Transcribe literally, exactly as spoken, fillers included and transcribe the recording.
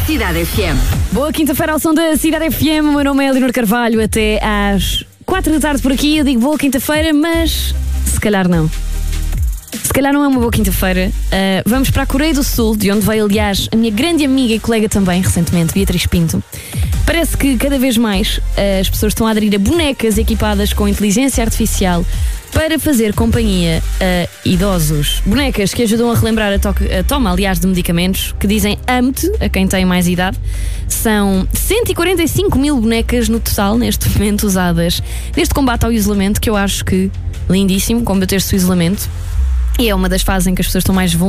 Cidade F M. Boa quinta-feira ao som da Cidade F M. O meu nome é Leonor Carvalho. Até às quatro da tarde por aqui. Eu digo boa quinta-feira, mas se calhar não. Se calhar não é uma boa quinta-feira. Uh, vamos para a Coreia do Sul, de onde veio, aliás, a minha grande amiga e colega também, recentemente, Beatriz Pinto. Parece que cada vez mais uh, as pessoas estão a aderir a bonecas equipadas com inteligência artificial para fazer companhia a idosos. Bonecas que ajudam a relembrar a, toque, a toma, aliás, de medicamentos, que dizem ame-te a quem tem mais idade. São cento e quarenta e cinco mil bonecas no total, neste momento, usadas neste combate ao isolamento, que eu acho que lindíssimo, combater-se o isolamento. E é uma das fases em que as pessoas estão mais vulneráveis.